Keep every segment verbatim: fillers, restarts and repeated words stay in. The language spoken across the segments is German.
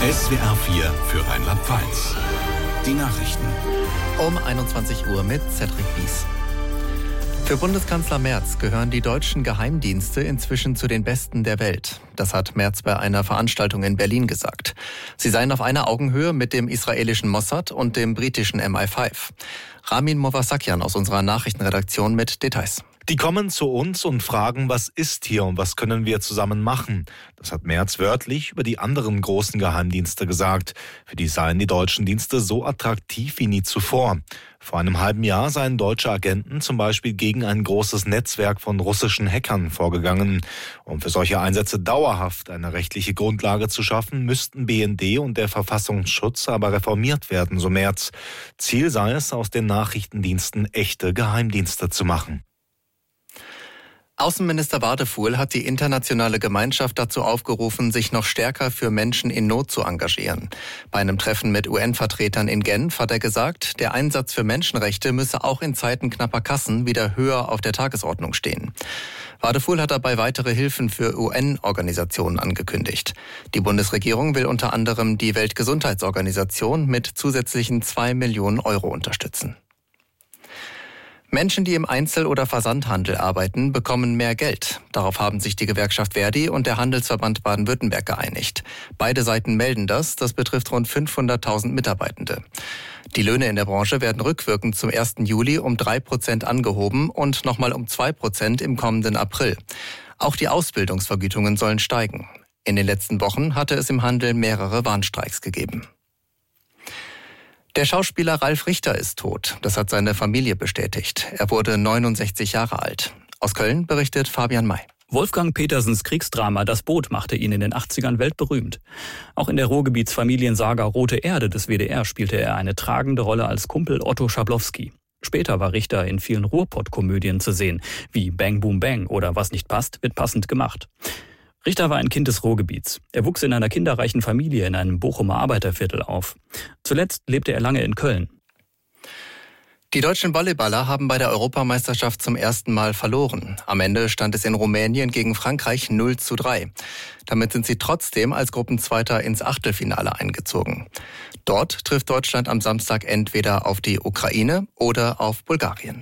S W R vier für Rheinland-Pfalz. Die Nachrichten. Um einundzwanzig Uhr mit Cedric Bies. Für Bundeskanzler Merz gehören die deutschen Geheimdienste inzwischen zu den besten der Welt. Das hat Merz bei einer Veranstaltung in Berlin gesagt. Sie seien auf einer Augenhöhe mit dem israelischen Mossad und dem britischen M I fünf. Ramin Movasakian aus unserer Nachrichtenredaktion mit Details. Die kommen zu uns und fragen, was ist hier und was können wir zusammen machen. Das hat Merz wörtlich über die anderen großen Geheimdienste gesagt. Für die seien die deutschen Dienste so attraktiv wie nie zuvor. Vor einem halben Jahr seien deutsche Agenten zum Beispiel gegen ein großes Netzwerk von russischen Hackern vorgegangen. Um für solche Einsätze dauerhaft eine rechtliche Grundlage zu schaffen, müssten B N D und der Verfassungsschutz aber reformiert werden, so Merz. Ziel sei es, aus den Nachrichtendiensten echte Geheimdienste zu machen. Außenminister Wadefuhl hat die internationale Gemeinschaft dazu aufgerufen, sich noch stärker für Menschen in Not zu engagieren. Bei einem Treffen mit U N-Vertretern in Genf hat er gesagt, der Einsatz für Menschenrechte müsse auch in Zeiten knapper Kassen wieder höher auf der Tagesordnung stehen. Wadefuhl hat dabei weitere Hilfen für U N-Organisationen angekündigt. Die Bundesregierung will unter anderem die Weltgesundheitsorganisation mit zusätzlichen zwei Millionen Euro unterstützen. Menschen, die im Einzel- oder Versandhandel arbeiten, bekommen mehr Geld. Darauf haben sich die Gewerkschaft Verdi und der Handelsverband Baden-Württemberg geeinigt. Beide Seiten melden das. Das betrifft rund fünfhunderttausend Mitarbeitende. Die Löhne in der Branche werden rückwirkend zum ersten Juli um drei Prozent angehoben und nochmal um zwei Prozent im kommenden April. Auch die Ausbildungsvergütungen sollen steigen. In den letzten Wochen hatte es im Handel mehrere Warnstreiks gegeben. Der Schauspieler Ralf Richter ist tot. Das hat seine Familie bestätigt. Er wurde neunundsechzig Jahre alt. Aus Köln berichtet Fabian May. Wolfgang Petersens Kriegsdrama Das Boot machte ihn in den achtzigern weltberühmt. Auch in der Ruhrgebietsfamiliensaga Rote Erde des W D R spielte er eine tragende Rolle als Kumpel Otto Schablowski. Später war Richter in vielen Ruhrpott-Komödien zu sehen, wie Bang Boom Bang oder Was nicht passt, wird passend gemacht. Richter war ein Kind des Ruhrgebiets. Er wuchs in einer kinderreichen Familie in einem Bochumer Arbeiterviertel auf. Zuletzt lebte er lange in Köln. Die deutschen Volleyballer haben bei der Europameisterschaft zum ersten Mal verloren. Am Ende stand es in Rumänien gegen Frankreich null zu drei. Damit sind sie trotzdem als Gruppenzweiter ins Achtelfinale eingezogen. Dort trifft Deutschland am Samstag entweder auf die Ukraine oder auf Bulgarien.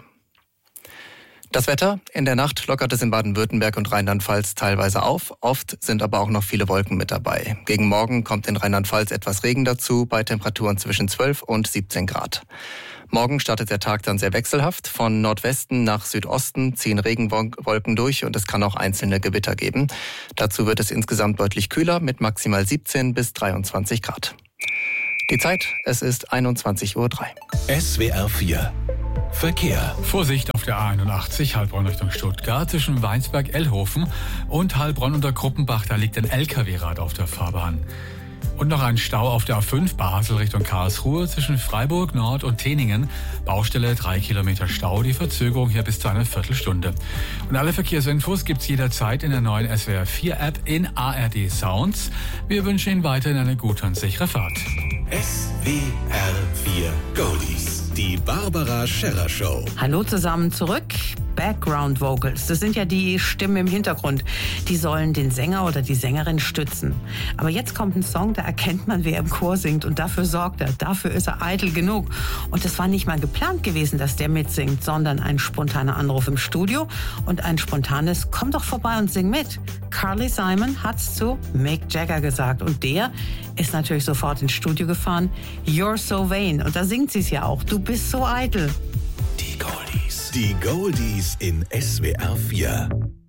Das Wetter: In der Nacht lockert es in Baden-Württemberg und Rheinland-Pfalz teilweise auf. Oft sind aber auch noch viele Wolken mit dabei. Gegen Morgen kommt in Rheinland-Pfalz etwas Regen dazu, bei Temperaturen zwischen zwölf und siebzehn Grad. Morgen startet der Tag dann sehr wechselhaft. Von Nordwesten nach Südosten ziehen Regenwolken durch und es kann auch einzelne Gewitter geben. Dazu wird es insgesamt deutlich kühler mit maximal siebzehn bis dreiundzwanzig Grad. Die Zeit: Es ist einundzwanzig Uhr drei. S W R vier Verkehr. Vorsicht auf der A einundachtzig, Heilbronn Richtung Stuttgart, zwischen Weinsberg-Ellhofen und Heilbronn unter Kruppenbach, da liegt ein L K W-Rad auf der Fahrbahn. Und noch ein Stau auf der A fünf, Basel Richtung Karlsruhe, zwischen Freiburg Nord und Teningen. Baustelle, drei Kilometer Stau, die Verzögerung hier bis zu einer Viertelstunde. Und alle Verkehrsinfos gibt's jederzeit in der neuen S W R vier App in A R D Sounds. Wir wünschen Ihnen weiterhin eine gute und sichere Fahrt. S W R vier Goldies. Die Barbara Scherrer Show. Hallo zusammen zurück. Background Vocals, das sind ja die Stimmen im Hintergrund. Die sollen den Sänger oder die Sängerin stützen. Aber jetzt kommt ein Song, da erkennt man, wer im Chor singt. Und dafür sorgt er. Dafür ist er eitel genug. Und es war nicht mal geplant gewesen, dass der mitsingt, sondern ein spontaner Anruf im Studio und ein spontanes "Komm doch vorbei und sing mit". Carly Simon hat's zu Mick Jagger gesagt. Und der ist natürlich sofort ins Studio gefahren. You're so vain. Und da singt sie es ja auch. Du bist so eitel. Die Goldies. Die Goldies in S W R vier.